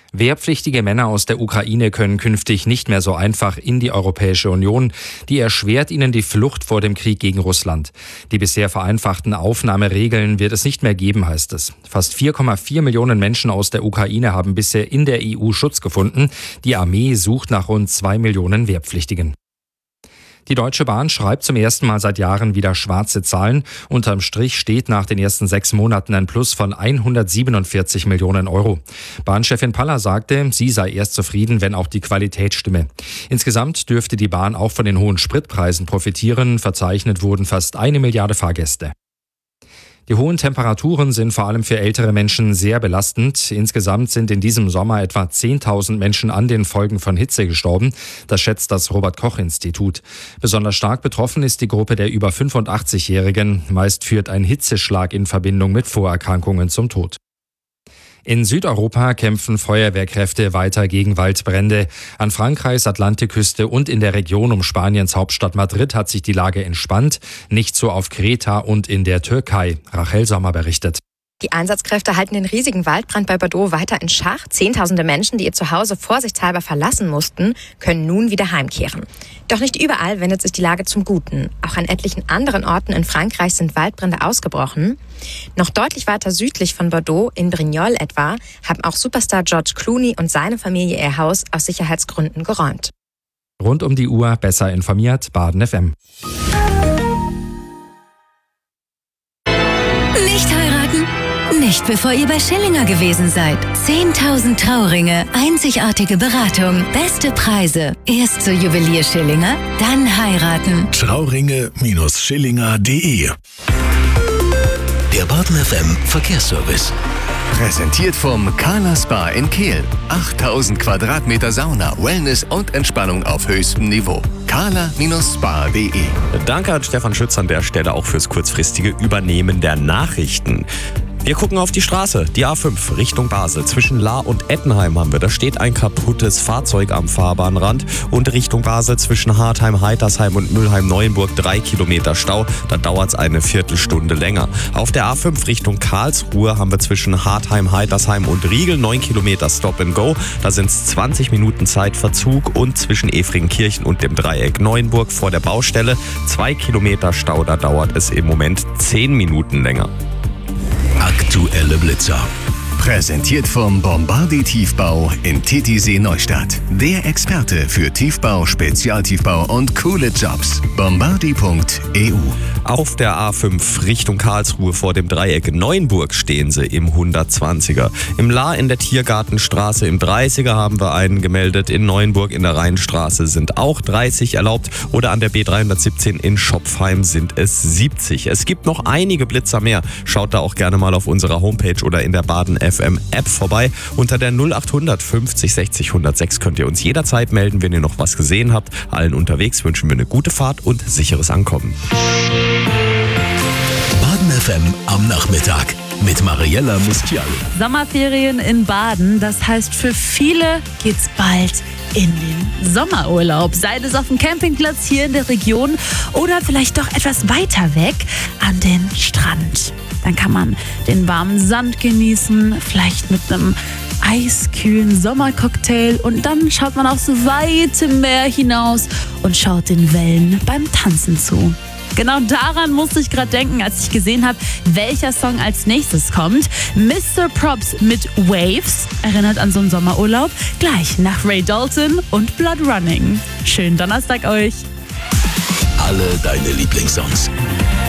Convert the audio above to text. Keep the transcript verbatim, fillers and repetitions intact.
Wehrpflichtige Männer aus der Ukraine können künftig nicht mehr so einfach in die Europäische Union. Die erschwert ihnen die Flucht vor dem Krieg gegen Russland. Die bisher vereinfachten Aufnahmeregeln wird es nicht mehr geben, heißt es. Fast vier Komma vier Millionen Menschen aus der Ukraine haben bisher in der E U Schutz gefunden. Die Armee sucht nach rund zwei Millionen Wehrpflichtigen. Die Deutsche Bahn schreibt zum ersten Mal seit Jahren wieder schwarze Zahlen. Unterm Strich steht nach den ersten sechs Monaten ein Plus von hundertsiebenundvierzig Millionen Euro. Bahnchefin Paller sagte, sie sei erst zufrieden, wenn auch die Qualität stimme. Insgesamt dürfte die Bahn auch von den hohen Spritpreisen profitieren. Verzeichnet wurden fast eine Milliarde Fahrgäste. Die hohen Temperaturen sind vor allem für ältere Menschen sehr belastend. Insgesamt sind in diesem Sommer etwa zehntausend Menschen an den Folgen von Hitze gestorben. Das schätzt das Robert-Koch-Institut. Besonders stark betroffen ist die Gruppe der über fünfundachtzigjährigen. Meist führt ein Hitzeschlag in Verbindung mit Vorerkrankungen zum Tod. In Südeuropa kämpfen Feuerwehrkräfte weiter gegen Waldbrände. An Frankreichs Atlantikküste und in der Region um Spaniens Hauptstadt Madrid hat sich die Lage entspannt. Nicht so auf Kreta und in der Türkei. Rachel Sommer berichtet. Die Einsatzkräfte halten den riesigen Waldbrand bei Bordeaux weiter in Schach. Zehntausende Menschen, die ihr Zuhause vorsichtshalber verlassen mussten, können nun wieder heimkehren. Doch nicht überall wendet sich die Lage zum Guten. Auch an etlichen anderen Orten in Frankreich sind Waldbrände ausgebrochen. Noch deutlich weiter südlich von Bordeaux, in Brignoles etwa, haben auch Superstar George Clooney und seine Familie ihr Haus aus Sicherheitsgründen geräumt. Rund um die Uhr besser informiert, Baden F M. Nicht heiraten? Nicht bevor ihr bei Schillinger gewesen seid. zehntausend Trauringe, einzigartige Beratung, beste Preise. Erst zur Juwelier Schillinger, dann heiraten. Trauringe Schillinger punkt de. Der Baden F M Verkehrsservice. Präsentiert vom Carla Spa in Kehl. achttausend Quadratmeter Sauna, Wellness und Entspannung auf höchstem Niveau. carla Spa punkt de. Danke an Stefan Schütz an der Stelle auch fürs kurzfristige Übernehmen der Nachrichten. Wir gucken auf die Straße, die A fünf Richtung Basel. Zwischen Lahr und Ettenheim haben wir, da steht ein kaputtes Fahrzeug am Fahrbahnrand. Und Richtung Basel zwischen Hartheim, Heitersheim und Mülheim-Neuenburg drei Kilometer Stau. Da dauert es eine Viertelstunde länger. Auf der A fünf Richtung Karlsruhe haben wir zwischen Hartheim, Heitersheim und Riegel neun Kilometer Stop and Go. Da sind es zwanzig Minuten Zeitverzug. Und zwischen Efringkirchen und dem Dreieck Neuenburg vor der Baustelle zwei Kilometer Stau. Da dauert es im Moment zehn Minuten länger. Aktuelle Blitzer. Präsentiert vom Bombardier Tiefbau in Titisee Neustadt. Der Experte für Tiefbau, Spezialtiefbau und coole Jobs. Bombardier punkt e u. Auf der A fünf Richtung Karlsruhe vor dem Dreieck Neuenburg stehen sie im hundertzwanziger. Im Lahr in der Tiergartenstraße im dreißiger haben wir einen gemeldet. In Neuenburg in der Rheinstraße sind auch dreißig erlaubt. Oder an der B dreihundertsiebzehn in Schopfheim sind es siebzig. Es gibt noch einige Blitzer mehr. Schaut da auch gerne mal auf unserer Homepage oder in der Baden F M App vorbei. Unter der null achthundert fünfzig sechzig hundertsechs könnt ihr uns jederzeit melden, wenn ihr noch was gesehen habt. Allen unterwegs wünschen wir eine gute Fahrt und sicheres Ankommen. Baden F M am Nachmittag mit Mariella Mustial. Sommerferien in Baden, das heißt für viele geht's bald in den Sommerurlaub. Sei es auf dem Campingplatz hier in der Region oder vielleicht doch etwas weiter weg an den Strand. Dann kann man den warmen Sand genießen, vielleicht mit einem eiskühlen Sommercocktail und dann schaut man aufs weite Meer hinaus und schaut den Wellen beim Tanzen zu. Genau daran musste ich gerade denken, als ich gesehen habe, welcher Song als nächstes kommt. Mister Props mit Waves erinnert an so einen Sommerurlaub. Gleich nach Ray Dalton und Blood Running. Schönen Donnerstag euch. Alle deine Lieblingssongs.